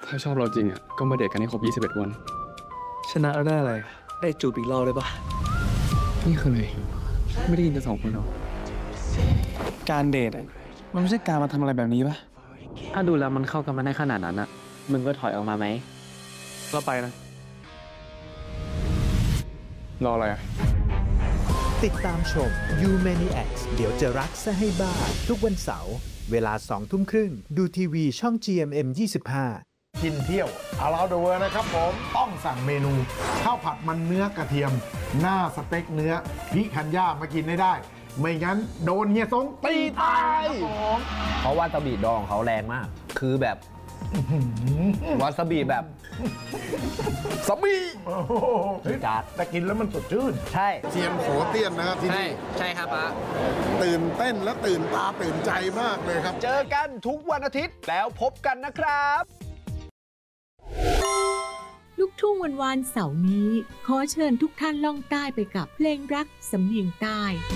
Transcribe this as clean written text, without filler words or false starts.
ถ้าชอบเราจริงอ่ะก็มาเดทกันให้ครบ21 วันชนะแล้วได้อะไรได้จูบอีกรอบเลยปะนี่คืออะไรไม่ได้ยินกัน2 คนหรอการเดทมันไม่ใช่การมาทำอะไรแบบนี้ปะถ้าดูแล้วมันเข้ากันมาได้ขนาดนั้นอะมึงก็ถอยออกมาไหมเราไปนะรออะไรอ่ะติดตามชม You Maniacs เดี๋ยวจะรักซะให้บ้าทุกวันเสาร์เวลา 20:30 ดูทีวีช่อง GMM 25 กินเที่ยว Around the World นะครับผมต้องสั่งเมนูข้าวผัดมันเนื้อกระเทียมหน้าสเต็กเนื้อพิคันย่ามากินได้ไม่งั้นโดนเฮียสงตีตายเพราะวาซาบิดองเขาแรงมากคือแบบวาซาบิแบบสบีจัดแต่กินแล้วมันสดชื่นใช่เทียนโขเตี้ยนนะครับที่นี่ใช่ครับป้าตื่นเต้นและตื่นตาตื่นใจมากเลยครับเจอกันทุกวันอาทิตย์แล้วพบกันนะครับลูกทุ่งวันเสาร์นี้ขอเชิญทุกท่านล่องใต้ไปกับเพลงรักสำเนียงใต้